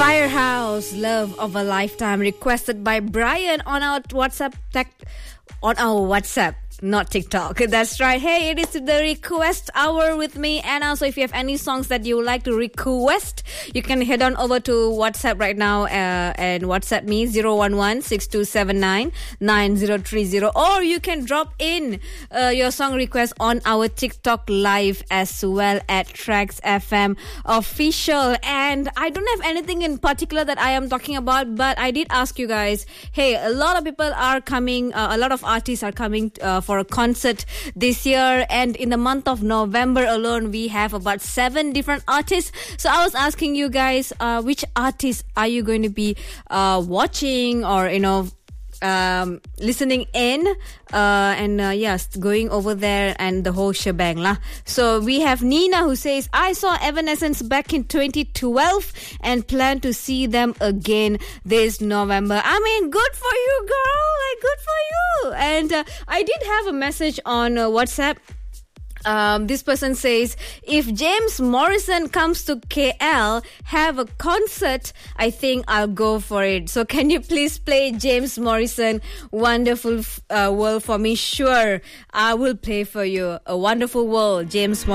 Firehouse, Love of a Lifetime, requested by Brian on our WhatsApp, not TikTok. That's right. Hey, it is the request hour with me, Anna. So if you have any songs that you would like to request, you can head on over to WhatsApp right now and WhatsApp me 011-6279-9030, or you can drop in your song request on our TikTok live as well at Tracks FM official. And I don't have anything in particular that I am talking about, but I did ask you guys, hey, a lot of people are coming, a lot of artists are coming for a concert this year, and in the month of November alone we have about 7 different artists. So I was asking you guys, which artists are you going to be watching or listening in yes, going over there and the whole shebang lah. So we have Nina who says, I saw Evanescence back in 2012 and plan to see them again this November. I mean, good for you, girl, like good for you. And I did have a message on WhatsApp. This person says, if James Morrison comes to KL, have a concert, I think I'll go for it. So can you please play James Morrison, Wonderful World for me? Sure, I will play for you. A Wonderful World, James Morrison.